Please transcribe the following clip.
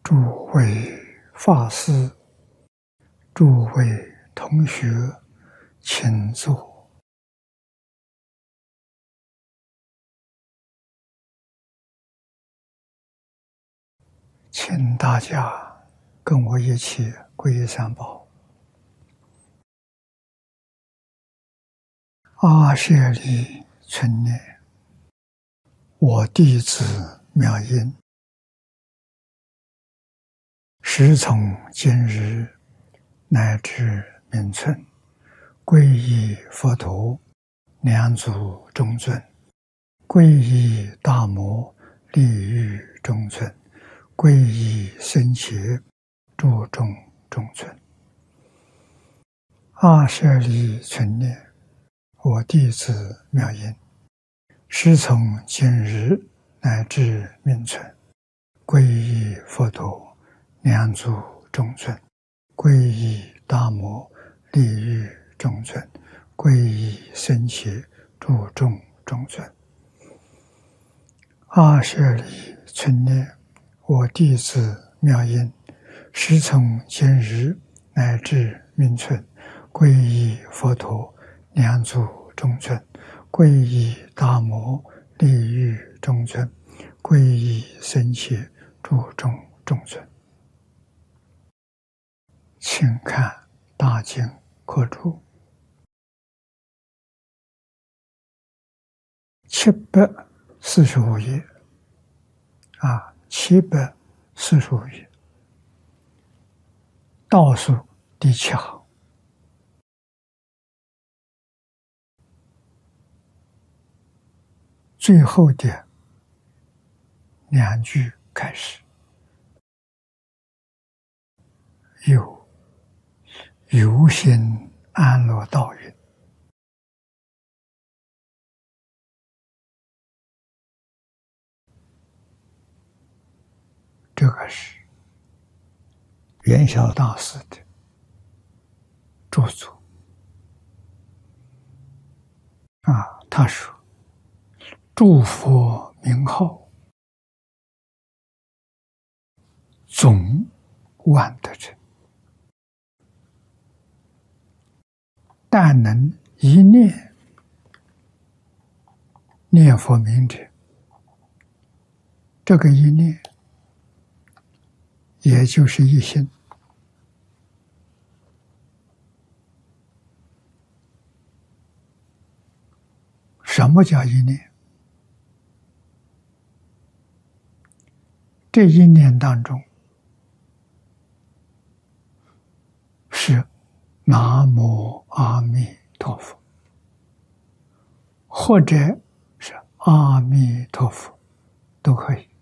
诸位法师、诸位同学，请坐。请大家跟我一起皈依三宝。阿舍利存念，我弟子妙音，时从今日乃至明存，皈依佛陀，两足中尊；皈依大摩，利欲中尊；皈依僧伽，注重中尊。阿舍利存念，我弟子妙音，时从今日乃至明存，皈依佛陀，两足中尊；皈依大摩，利欲中尊；皈依僧伽，注重中尊。阿舍利存念，我弟子妙音，时从今日乃至明存，皈依佛陀，两足中尊；皈依大摩，利欲中尊；皈依僧伽，注重中尊。请看大经课注745页745页，倒数第7行，最后的2句开始，有由心安乐道云。这个是元晓大师的著作他说：诸佛名号总万得真，但能一念念佛名者，这个一念也就是一心。什么叫一念？这一念当中是南无阿弥陀佛，或者是阿弥陀佛都可以。